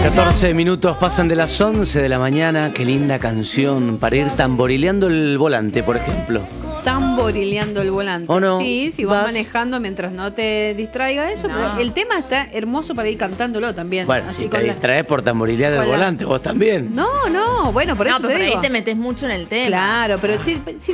14 minutos pasan de las 11 de la mañana. Qué linda canción para ir tamborileando el volante, por ejemplo. Tamborileando el volante. ¿O no? Sí, si vas manejando mientras no te distraiga eso. No. Pero el tema está hermoso para ir cantándolo también. Bueno, así si te distraes por tamborilear el volante, vos también. No, bueno, por eso pero te por digo. ahí te metes mucho en el tema. Claro, pero si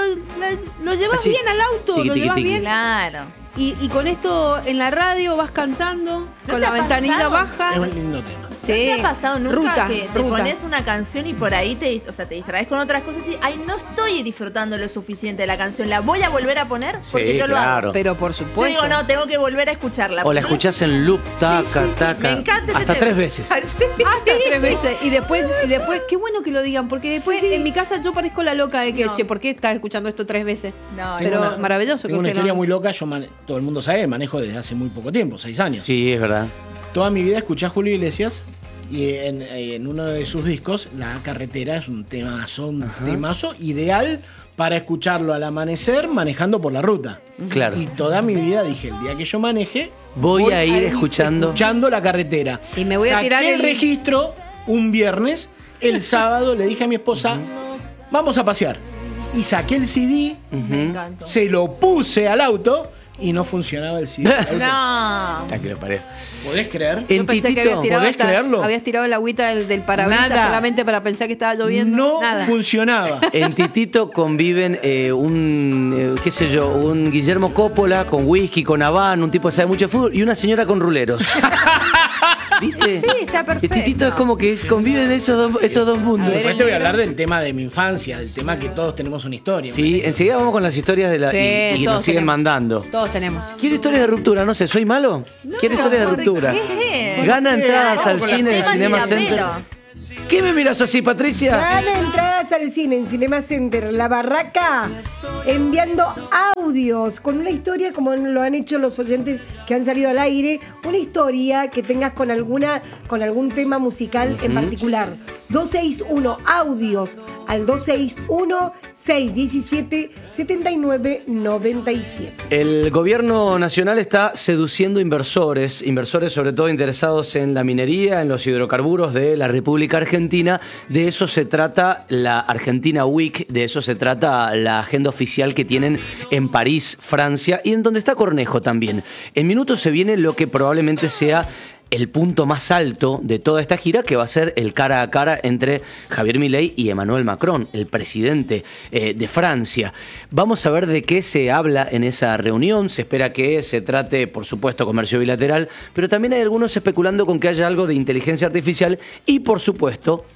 lo llevas Así, bien al auto, tiqui, lo tiqui, llevas tiqui. bien. Claro. Y con esto en la radio vas cantando, con te la ha ventanilla pasado? baja. Es un lindo tema. Sí. ¿No te ha pasado nunca Ruta, que te ruta. pones una canción y por ahí te distraes con otras cosas y ay, no estoy disfrutando lo suficiente de la canción, la voy a volver a poner porque Sí, yo lo claro. hago. Pero por Yo supuesto. digo, no, tengo que volver a escucharla. O la Porque escuchás en loop, taca, sí, sí, taca. me encanta ese hasta tema. 3 veces. Sí. Hasta 3 veces. Y después, qué bueno que lo digan, porque después en mi casa yo parezco la loca de que, No. che, ¿por qué estás escuchando esto 3 veces? No, Pero maravilloso. Tengo una usted historia lo- muy loca. Todo el mundo sabe, manejo desde hace muy poco tiempo, 6 años. Sí, es verdad. Toda mi vida escuché a Julio Iglesias y en uno de sus discos, La Carretera, es un temazo ideal para escucharlo al amanecer manejando por la ruta. Claro. Y toda mi vida dije, el día que yo maneje, Voy a ir escuchando La Carretera. Y me voy a Saqué tirar el el- registro un viernes, el sábado le dije a mi esposa, vamos a pasear. Y saqué el CD, Me encantó. se lo puse al auto y no funcionaba el CD. No. Está que lo paré. ¿Podés creer? En Yo pensé que Titito, ¿podés creerlo? habías tirado el agüita del parabrisas Nada. solamente para pensar que estaba lloviendo. No Nada. funcionaba. En Titito conviven qué sé yo, un Guillermo Coppola con whisky, con Habano, un tipo que sabe mucho de fútbol, y una señora con ruleros. ¿Viste? Sí, está perfecto. El Titito es como que conviven esos dos mundos. A ver, Después te voy a hablar del tema de mi infancia, del tema que todos tenemos una historia. Sí, enseguida vamos con las historias de Sí, y nos todos siguen tenemos. mandando. Todos tenemos. ¿Quiere historias de ruptura? No sé, ¿soy malo? ¿Quiere historias de ¿por ruptura? qué? Gana entradas al Vamos con cine de Temas Cinema la Center. pelo. ¿Qué me miras así, Patricia? Gana entradas al cine en Cinema Center, La Barraca, enviando audios con una historia como lo han hecho los oyentes que han salido al aire, una historia que tengas con algún tema musical en particular. 261 audios al 261-617-7997. El gobierno nacional está seduciendo inversores sobre todo interesados en la minería, en los hidrocarburos de la República Argentina. De eso se trata la Argentina Week, de eso se trata la agenda oficial que tienen en París, Francia, y en donde está Cornejo también. En minutos se viene lo que probablemente sea el punto más alto de toda esta gira, que va a ser el cara a cara entre Javier Milei y Emmanuel Macron, el presidente de Francia. Vamos a ver de qué se habla en esa reunión. Se espera que se trate, por supuesto, comercio bilateral, pero también hay algunos especulando con que haya algo de inteligencia artificial y, por supuesto,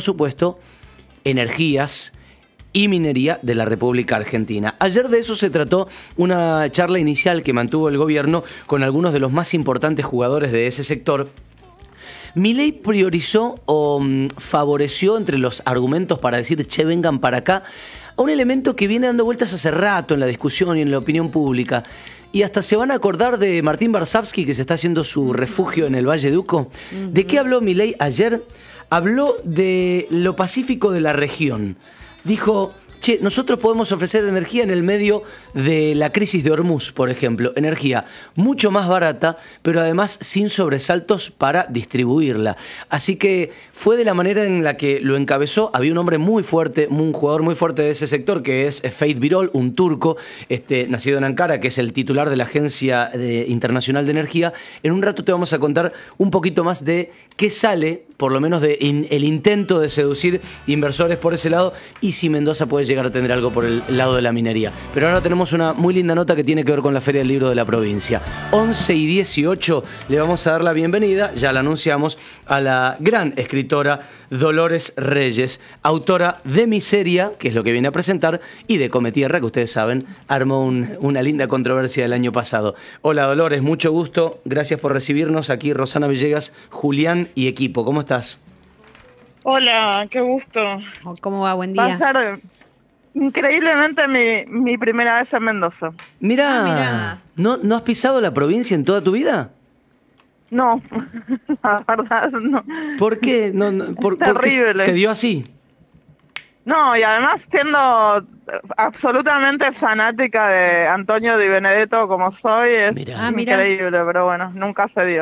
energías y minería de la República Argentina. Ayer de eso se trató una charla inicial que mantuvo el gobierno con algunos de los más importantes jugadores de ese sector. Milei priorizó o favoreció entre los argumentos para decir, che, vengan para acá, a un elemento que viene dando vueltas hace rato en la discusión y en la opinión pública. Y hasta se van a acordar de Martín Varsavsky, que se está haciendo su refugio en el Valle de Uco. ¿De qué habló Milei ayer? Habló de lo pacífico de la región. Dijo, che, nosotros podemos ofrecer energía en el medio de la crisis de Hormuz, por ejemplo. Energía mucho más barata, pero además sin sobresaltos para distribuirla. Así que fue de la manera en la que lo encabezó. Había un hombre muy fuerte, un jugador muy fuerte de ese sector, que es Feith Birol, un turco, nacido en Ankara, que es el titular de la Agencia Internacional de Energía. En un rato te vamos a contar un poquito más de qué sale, por lo menos el intento de seducir inversores por ese lado, y si Mendoza puede llegar a tener algo por el lado de la minería. Pero ahora tenemos una muy linda nota que tiene que ver con la Feria del Libro de la provincia. 11:18 le vamos a dar la bienvenida, ya la anunciamos, a la gran escritora Dolores Reyes, autora de Miseria, que es lo que viene a presentar, y de Cometierra, que ustedes saben, armó una linda controversia el año pasado. Hola Dolores, mucho gusto, gracias por recibirnos aquí, Rosana Villegas, Julián y equipo. ¿Cómo estás? Hola, qué gusto. ¿Cómo va? Buen Va día. a ser increíblemente mi primera vez en Mendoza. Mirá, mirá. ¿No has pisado la provincia en toda tu vida? No, la verdad no. ¿Por qué? ¿Por qué terrible. se dio así? No, y además siendo absolutamente fanática de Antonio Di Benedetto como soy, es Mirá. Ah, mirá. increíble, pero bueno, nunca se dio.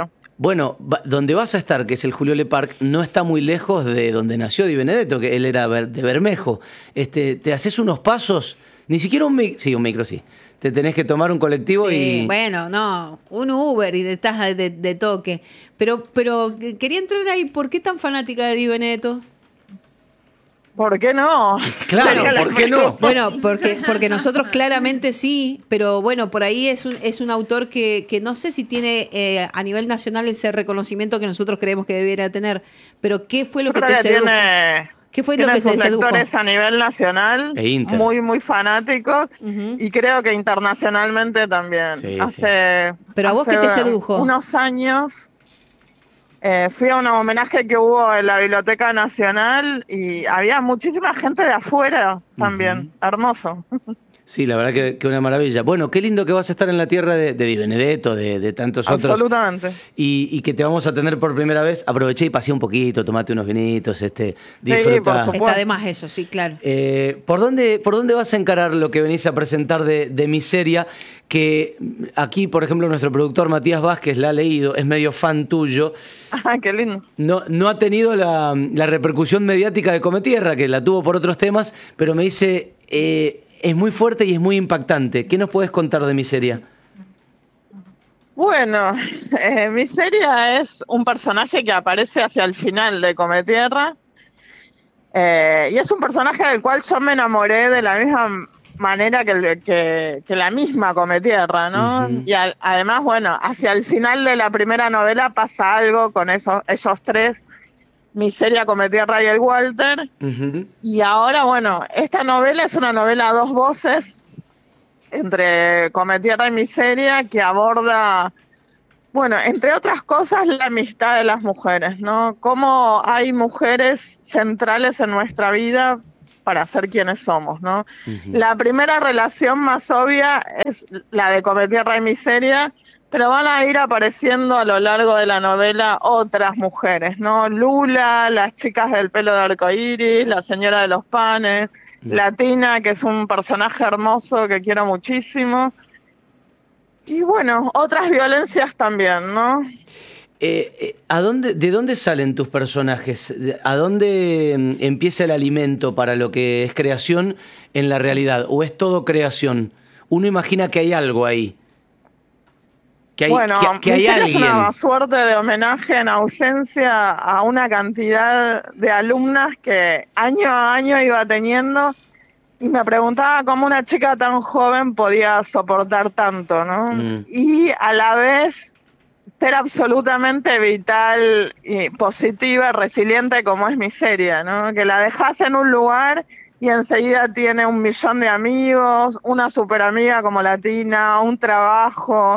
Bueno, donde vas a estar, que es el Joliole Park, no está muy lejos de donde nació Di Benedetto, que él era de Bermejo. Te haces unos pasos, ni siquiera un micro, sí. Te tenés que tomar un colectivo Sí, y... bueno, no, un Uber y estás de toque. Pero quería entrar ahí, ¿por qué tan fanática de Di Benedetto? ¿Por qué no? Claro, ¿por qué no? Bueno, porque nosotros claramente sí, pero bueno, por ahí es un autor que no sé si tiene a nivel nacional ese reconocimiento que nosotros creemos que debiera tener, pero ¿qué fue lo que te sedujo? ¿Qué fue lo que sus te sedujo? lectores a nivel nacional, E Inter. muy, muy fanáticos, y creo que internacionalmente también. Sí, ¿Pero a vos qué te sedujo? Unos años fui a un homenaje que hubo en la Biblioteca Nacional y había muchísima gente de afuera también. Hermoso. Sí, la verdad que una maravilla. Bueno, qué lindo que vas a estar en la tierra de Di Benedetto, de tantos otros. Absolutamente. Y que te vamos a tener por primera vez. Aproveché y pasé un poquito, tomate unos vinitos, por disfruta. supuesto. Está de más eso, sí, claro. ¿Por dónde vas a encarar lo que venís a presentar de Miseria? Que aquí, por ejemplo, nuestro productor Matías Vázquez la ha leído, es medio fan tuyo. Ah, qué lindo. No ha tenido la repercusión mediática de Cometierra, que la tuvo por otros temas, pero me dice, es muy fuerte y es muy impactante. ¿Qué nos puedes contar de Miseria? Bueno, Miseria es un personaje que aparece hacia el final de Cometierra. Y es un personaje del cual yo me enamoré de la misma manera que la misma Cometierra, ¿no? Uh-huh. Y además, bueno, hacia el final de la primera novela pasa algo con ellos tres, Miseria, Cometierra y el Walter. Uh-huh. Y ahora, bueno, esta novela es una novela a dos voces entre Cometierra y Miseria que aborda, bueno, entre otras cosas, la amistad de las mujeres, ¿no? Cómo hay mujeres centrales en nuestra vida para ser quienes somos, ¿no? Uh-huh. La primera relación más obvia es la de Cometierra y Miseria, pero van a ir apareciendo a lo largo de la novela otras mujeres, ¿no? Lula, las chicas del pelo de arcoíris, la señora de los panes, la Tina, que es un personaje hermoso que quiero muchísimo. Y bueno, otras violencias también, ¿no? ¿De dónde salen tus personajes? ¿A dónde empieza el alimento para lo que es creación en la realidad? ¿O es todo creación? Uno imagina que hay algo ahí. Que hay, bueno, que hay alguien. Es una suerte de homenaje en ausencia a una cantidad de alumnas que año a año iba teniendo y me preguntaba cómo una chica tan joven podía soportar tanto, ¿no? Y a la vez ser absolutamente vital y positiva, resiliente como es Miseria, ¿no? Que la dejas en un lugar y enseguida tiene 1 millón de amigos, una super amiga como la Tina, un trabajo.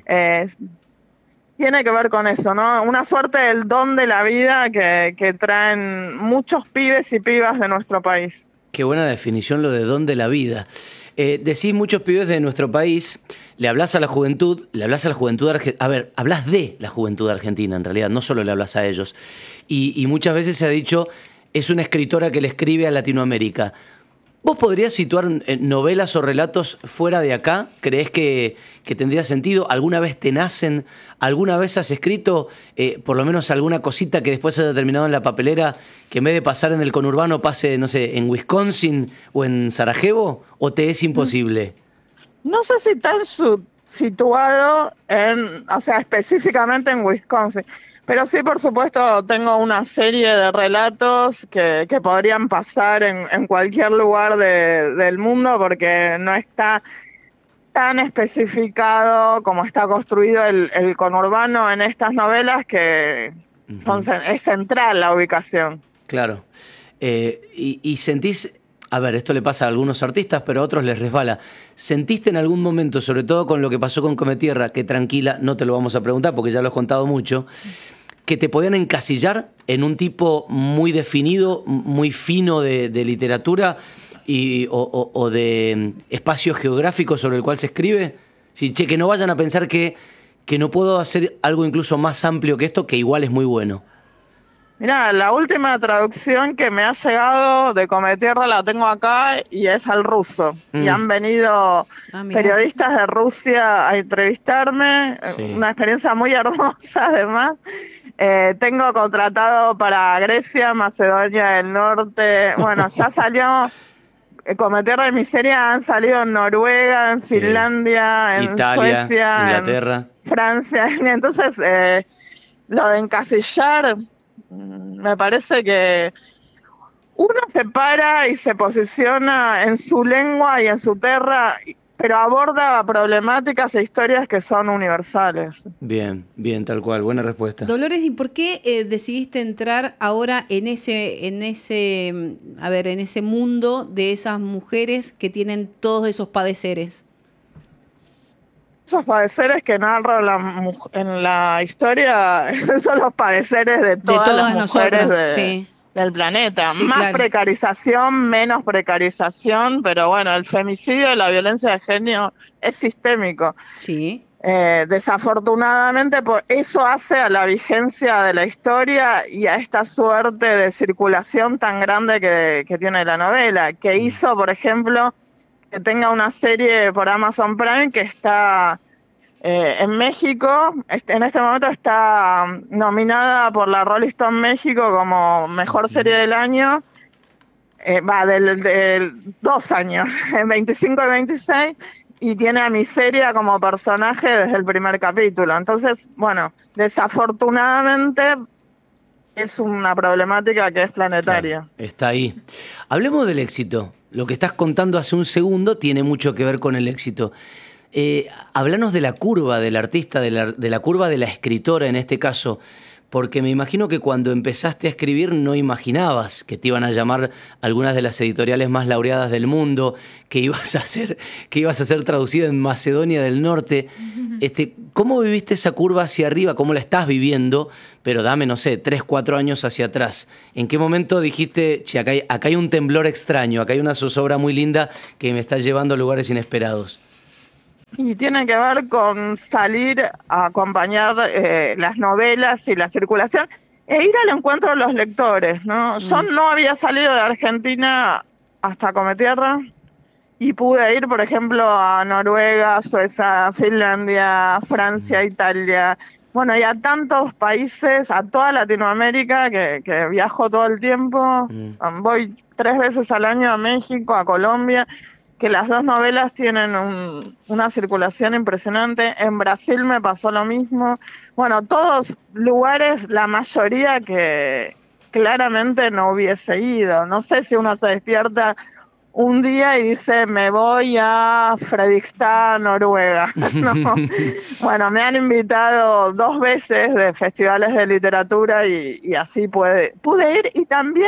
Tiene que ver con eso, ¿no? Una suerte del don de la vida que traen muchos pibes y pibas de nuestro país. Qué buena definición lo de don de la vida. Decís muchos pibes de nuestro país, le hablas a la juventud, argentina. A ver, hablas de la juventud argentina en realidad, no solo le hablas a ellos. Y muchas veces se ha dicho, es una escritora que le escribe a Latinoamérica. ¿Vos podrías situar novelas o relatos fuera de acá? ¿Creés que tendría sentido? ¿Alguna vez te nacen? ¿Alguna vez has escrito por lo menos alguna cosita que después haya terminado en la papelera, que en vez de pasar en el conurbano pase, no sé, en Wisconsin o en Sarajevo? ¿O te es imposible? No sé si tan situado específicamente en Wisconsin. Pero sí, por supuesto, tengo una serie de relatos que podrían pasar en cualquier lugar del mundo porque no está tan especificado como está construido el conurbano en estas novelas que es central la ubicación. Claro. Y sentís... A ver, esto le pasa a algunos artistas, pero a otros les resbala. ¿Sentiste en algún momento, sobre todo con lo que pasó con Cometierra, que tranquila, no te lo vamos a preguntar porque ya lo has contado mucho, que te podían encasillar en un tipo muy definido, muy fino de literatura o de espacio geográfico sobre el cual se escribe? Sí, que no vayan a pensar que no puedo hacer algo incluso más amplio que esto, que igual es muy bueno. Mirá, la última traducción que me ha llegado de Cometierra la tengo acá y es al ruso. Y han venido periodistas de Rusia a entrevistarme, una experiencia muy hermosa además. Tengo contratado para Grecia, Macedonia del Norte, bueno, ya salió... Cometierra y Miseria han salido en Noruega, en Finlandia, en Italia, Suecia, Inglaterra, en Francia. Entonces, lo de encasillar, me parece que uno se para y se posiciona en su lengua y en su tierra, pero aborda problemáticas e historias que son universales. Bien, tal cual, buena respuesta. Dolores, ¿y por qué decidiste entrar ahora en ese mundo de esas mujeres que tienen todos esos padeceres? Esos padeceres que narra en la historia son los padeceres de todas las mujeres del planeta. Sí, más claro. Precarización, menos precarización, pero bueno, el femicidio y la violencia de género es sistémico. Sí. Desafortunadamente, eso hace a la vigencia de la historia y a esta suerte de circulación tan grande que tiene la novela, que hizo, por ejemplo, que tenga una serie por Amazon Prime que está en México. En este momento está nominada por la Rolling Stone México como mejor serie del año. Del 2 años, en 25 y 26, y tiene a Miseria como personaje desde el primer capítulo. Entonces, bueno, desafortunadamente es una problemática que es planetaria. Claro, está ahí. Hablemos del éxito. Lo que estás contando hace un segundo tiene mucho que ver con el éxito. Háblanos de la curva del artista, de la curva de la escritora en este caso, porque me imagino que cuando empezaste a escribir no imaginabas que te iban a llamar algunas de las editoriales más laureadas del mundo, que ibas a ser traducida en Macedonia del Norte. ¿Cómo viviste esa curva hacia arriba? ¿Cómo la estás viviendo? Pero dame, no sé, 3, 4 años hacia atrás. ¿En qué momento dijiste, che, acá hay un temblor extraño, acá hay una zozobra muy linda que me está llevando a lugares inesperados? Y tiene que ver con salir a acompañar las novelas y la circulación e ir al encuentro de los lectores, ¿no? Yo no había salido de Argentina hasta Cometierra y pude ir, por ejemplo, a Noruega, Suecia, Finlandia, Francia, Italia, bueno, y a tantos países, a toda Latinoamérica, que viajo todo el tiempo. Voy 3 veces al año a México, a Colombia, que las 2 novelas tienen una circulación impresionante. En Brasil me pasó lo mismo. Bueno, todos lugares, la mayoría que claramente no hubiese ido. No sé si uno se despierta un día y dice, me voy a Fredrikstad, Noruega. No. Bueno, me han invitado 2 veces de festivales de literatura y así pude ir, y también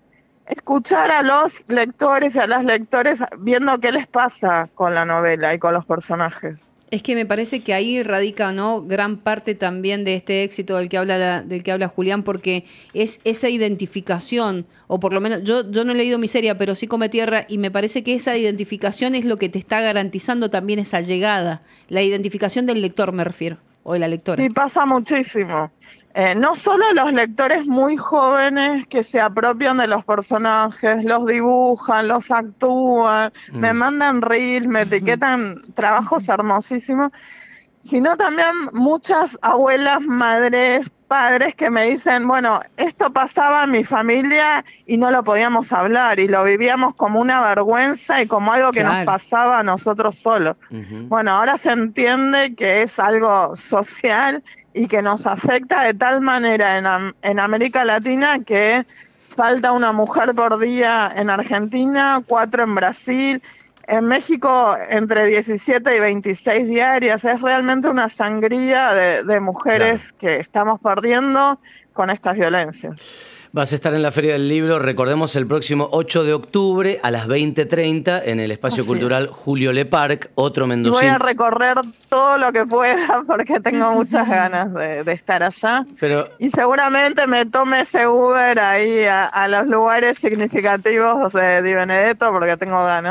escuchar a los lectores y a las lectores viendo qué les pasa con la novela y con los personajes. Es que me parece que ahí radica, ¿no?, gran parte también de este éxito del que habla Julián, porque es esa identificación, o por lo menos yo no he leído Miseria, pero sí Cometierra, y me parece que esa identificación es lo que te está garantizando también esa llegada, la identificación del lector, me refiero, o de la lectora. Sí, pasa muchísimo. No solo los lectores muy jóvenes que se apropian de los personajes, los dibujan, los actúan, me mandan reels, me etiquetan trabajos hermosísimos, sino también muchas abuelas, madres, padres que me dicen, bueno, esto pasaba en mi familia y no lo podíamos hablar y lo vivíamos como una vergüenza y como algo que nos pasaba a nosotros solos. Bueno, ahora se entiende que es algo social y que nos afecta de tal manera en América Latina que falta una mujer por día en Argentina, 4 en Brasil, en México entre 17 y 26 diarias. Es realmente una sangría de mujeres que estamos perdiendo con estas violencias. Vas a estar en la Feria del Libro, recordemos, el próximo 8 de octubre a las 20:30 en el Espacio Cultural Julio Leparc, otro mendocino. Voy a recorrer todo lo que pueda porque tengo muchas ganas de estar allá. Y seguramente me tome ese Uber ahí a los lugares significativos de Di Benedetto porque tengo ganas.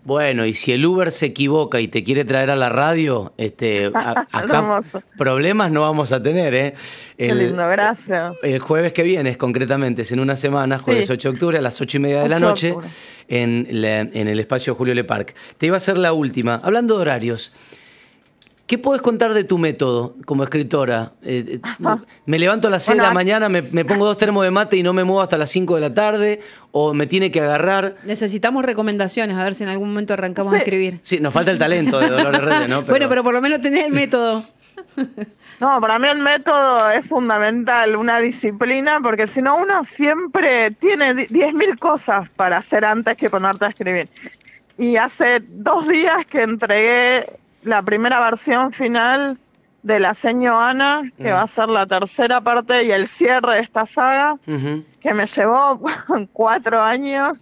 Bueno, y si el Uber se equivoca y te quiere traer a la radio, acá Hermoso. problemas no vamos a tener, ¿eh? Qué lindo, gracias. El jueves que viene, concretamente, es en una semana, jueves Sí. 8 de octubre, a las 8:30 de la 8 de noche, octubre. en el espacio Julio Le Parc. Te iba a hacer la última. Hablando de horarios, ¿qué podés contar de tu método como escritora? ¿Me levanto a las 6 de la mañana, me pongo 2 termos de mate y no me muevo hasta las 5 de la tarde? ¿O me tiene que agarrar? Necesitamos recomendaciones, a ver si en algún momento arrancamos a escribir. Sí, nos falta el talento de Dolores Reyes, ¿no? Bueno, pero por lo menos tenés el método. No, para mí el método es fundamental, una disciplina, porque si no uno siempre tiene 10.000 cosas para hacer antes que ponerte a escribir. Y hace 2 días que entregué la primera versión final de La Seño Ana, que va a ser la tercera parte y el cierre de esta saga, que me llevó 4 años.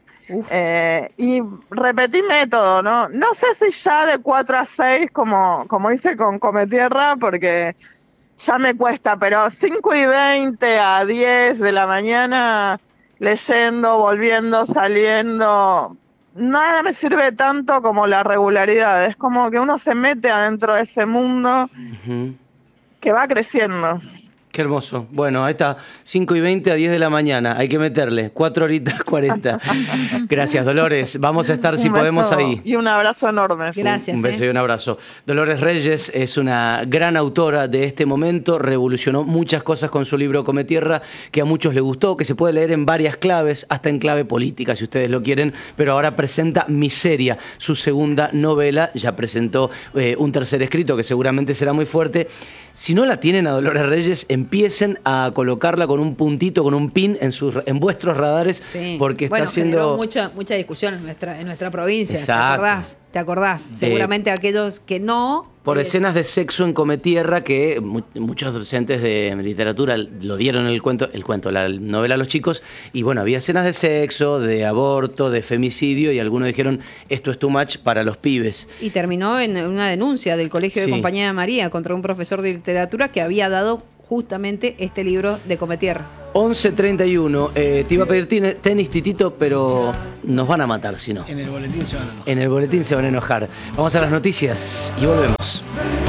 Y repetí método, ¿no? No sé si ya de 4 a 6, como hice con Cometierra, porque ya me cuesta, pero 5:20 a 10 de la mañana, leyendo, volviendo, saliendo, nada me sirve tanto como la regularidad. Es como que uno se mete adentro de ese mundo que va creciendo. Qué hermoso. Bueno, ahí está, 5:20 a 10 de la mañana. Hay que meterle 4 horitas 40. Gracias, Dolores. Vamos a estar, si Un podemos, beso ahí. Y un abrazo enorme. Gracias. Un beso y un abrazo. Dolores Reyes es una gran autora de este momento, revolucionó muchas cosas con su libro Cometierra, que a muchos le gustó, que se puede leer en varias claves, hasta en clave política, si ustedes lo quieren, pero ahora presenta Miseria, su segunda novela, ya presentó un tercer escrito que seguramente será muy fuerte. Si no la tienen a Dolores Reyes, empiecen a colocarla con un puntito, con un pin en vuestros radares, Sí. porque está generó haciendo... mucha discusión en nuestra provincia. Exacto. ¿Te acordás? Seguramente aquellos que no... Por escenas de sexo en Cometierra, que muchos docentes de literatura lo dieron la novela a los chicos, y bueno, había escenas de sexo, de aborto, de femicidio, y algunos dijeron, esto es too much para los pibes. Y terminó en una denuncia del Colegio de Sí. Compañía de María contra un profesor de literatura que había dado justamente este libro de Cometierra. 11:31, te iba a pedir tenis, Titito, pero nos van a matar si no. En el boletín se van a enojar. En el boletín se van a enojar. Vamos a las noticias y volvemos.